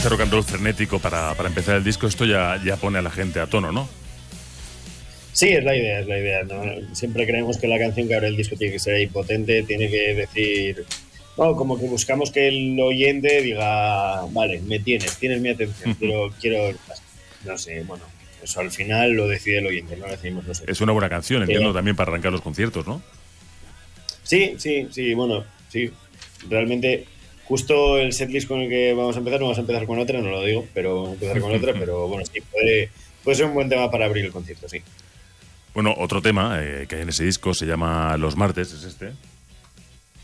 este rock and roll frenético para empezar el disco, esto ya pone a la gente a tono, ¿no? Sí, es la idea, ¿no? Siempre creemos que la canción que abre el disco tiene que ser ahí potente, tiene que decir... No, como que buscamos que el oyente diga, vale, tienes mi atención, quiero... No sé, bueno, eso al final lo decide el oyente, no lo decidimos nosotros. Es una buena canción, entiendo, también para arrancar los conciertos, ¿no? Sí, bueno, sí. Realmente, justo el setlist con el que vamos a empezar con otra, no lo digo, pero vamos a empezar con otra, pero bueno, sí, puede ser un buen tema para abrir el concierto, sí. Bueno, otro tema que hay en ese disco se llama Los martes, es este.